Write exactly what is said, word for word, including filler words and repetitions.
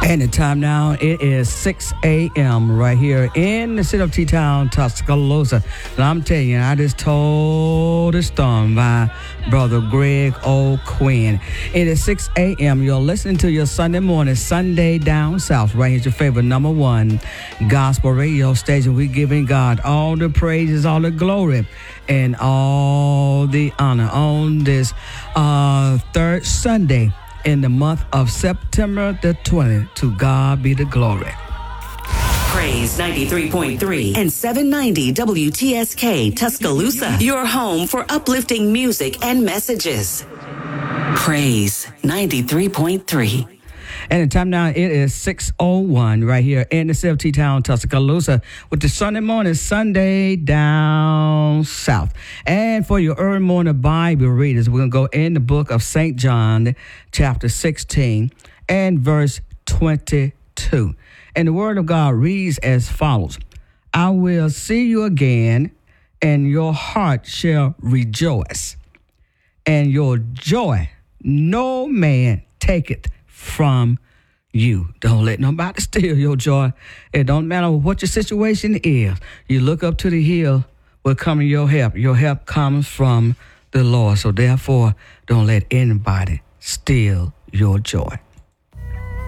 And the time now, it is six a.m. right here in the city of T-Town, Tuscaloosa. And I'm telling you, I just told the storm by Brother Greg O'Quinn. It is six a.m. You're listening to your Sunday morning, Sunday Down South. Right here's your favorite number one gospel radio station. We're giving God all the praises, all the glory, and all the honor on this uh, third Sunday in the month of September the twentieth. To God be the glory. Praise ninety-three point three and seven ninety W T S K Tuscaloosa. Your home for uplifting music and messages. Praise ninety-three point three. And the time now, it is six oh one right here in the city of T-Town, Tuscaloosa, with the Sunday morning, Sunday Down South. And for your early morning Bible readers, we're going to go in the book of Saint John, chapter sixteen, and verse twenty-two. And the word of God reads as follows: I will see you again, and your heart shall rejoice, and your joy no man taketh from you. Don't let nobody steal your joy. It don't matter what your situation is. You look up to the hill, will come your help. Your help comes from the Lord. So therefore, don't let anybody steal your joy.